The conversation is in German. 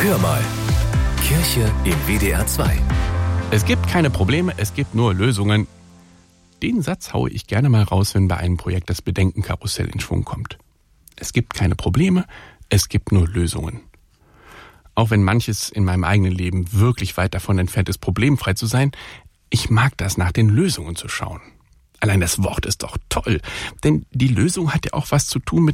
Hör mal. Kirche im WDR 2. Es gibt keine Probleme, es gibt nur Lösungen. Den Satz haue ich gerne mal raus, wenn bei einem Projekt das Bedenkenkarussell in Schwung kommt. Es gibt keine Probleme, es gibt nur Lösungen. Auch wenn manches in meinem eigenen Leben wirklich weit davon entfernt ist, problemfrei zu sein, ich mag das, nach den Lösungen zu schauen. Allein das Wort ist doch toll, denn die Lösung hat ja auch was zu tun mit